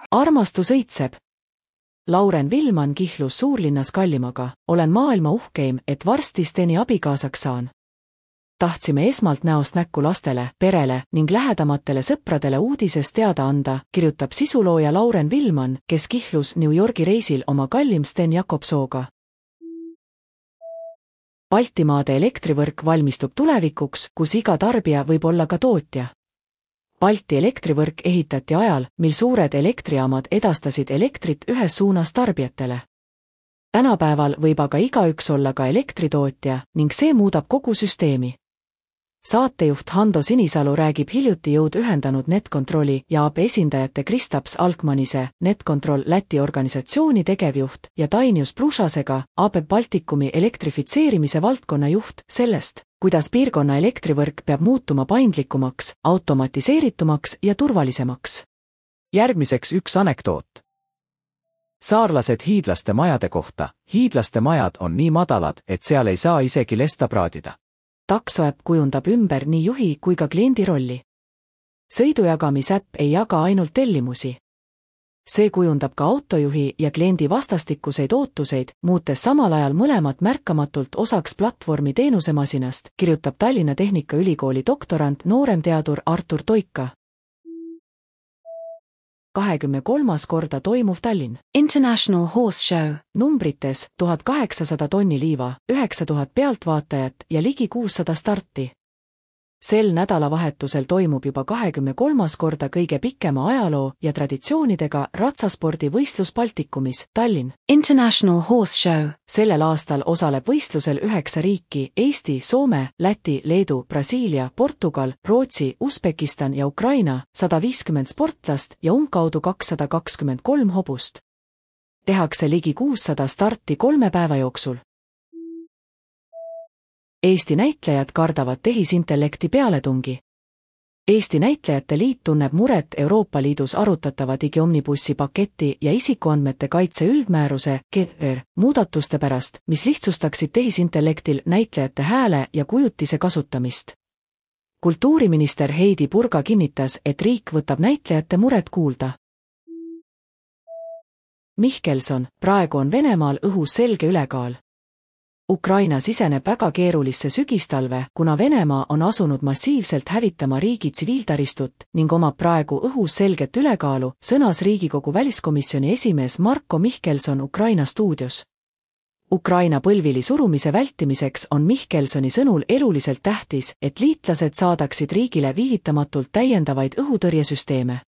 Armastus õitseb. Lauren Villman kihlus suurlinnas kallimaga. Olen maailma uhkeim, et varsti Steni abikaasaks saan. Tahtsime esmalt näost näkku lastele, perele ning lähedamatele sõpradele uudisest teada anda, kirjutab sisulooja Lauren Villman, kes kihlus New Yorgi reisil oma kallim Sten Jakobsooga. Baltimaade elektrivõrk valmistub tulevikuks, kus iga tarbija võib olla ka tootja. Balti elektrivõrk ehitati ajal, mil suured elektrijaamad edastasid elektrit ühes suunas tarbijatele. Tänapäeval võib aga igaüks olla ka elektritootja ning see muudab kogu süsteemi. Saatejuht Hando Sinisalu räägib hiljuti jõud ühendanud NetControli ja AB esindajate Kristaps Alkmanise, NetControl Läti organisatsiooni tegevjuht ja Dainius Prušasega, AB Baltikumi elektrifitseerimise valdkonna juht, sellest, kuidas piirkonna elektrivõrk peab muutuma paindlikumaks, automatiseeritumaks ja turvalisemaks. Järgmiseks üks anekdoot. Saarlased hiidlaste majade kohta. Hiidlaste majad on nii madalad, et seal ei saa isegi lesta praadida. Taksoäpp kujundab ümber nii juhi kui ka kliendi rolli. Sõidujagamisäpp ei jaga ainult tellimusi. See kujundab ka autojuhi ja kliendi vastastikuseid ootuseid, muutes samal ajal mõlemat märkamatult osaks platvormi teenusemasinast, kirjutab Tallinna Tehnikaülikooli doktorant nooremteadur Artur Toika. 23. korda toimuv Tallinn International Horse Show. Numbrites 1800 tonni liiva, 9000 pealtvaatajat ja ligi 600 starti. Sel nädalavahetusel toimub juba 23. korda kõige pikema ajaloo ja traditsioonidega ratsaspordivõistlus Baltikumis, Tallinn International Horse Show. Sellel aastal osaleb võistlusel 9 riiki: Eesti, Soome, Läti, Leedu, Brasiilia, Portugal, Rootsi, Usbekistan ja Ukraina, 150 sportlast ja umbkaudu 223 hobust. Tehakse ligi 600 starti 3 päeva jooksul. Eesti näitlejad kardavad tehisintellekti pealetungi. Eesti Näitlejate Liit tunneb muret Euroopa Liidus arutatava digiomnibussi paketi ja isikuandmete kaitse üldmääruse (GDPR) muudatuste pärast, mis lihtsustaksid tehisintellektil näitlejate hääle ja kujutise kasutamist. Kultuuriminister Heidi Purga kinnitas, et riik võtab näitlejate muret kuulda. Mihkelson, praegu on Venemaal õhus selge ülekaal. Ukraina siseneb väga keerulisse sügistalve, kuna Venemaa on asunud massiivselt hävitama riigi tsiviiltaristut ning omab praegu õhus selget ülekaalu, sõnas Riigikogu väliskomisjoni esimees Marko Mihkelson Ukraina stuudios. Ukraina põlvili surumise vältimiseks on Mihkelsoni sõnul eluliselt tähtis, et liitlased saadaksid riigile viivitamatult täiendavaid õhutõrjesüsteeme.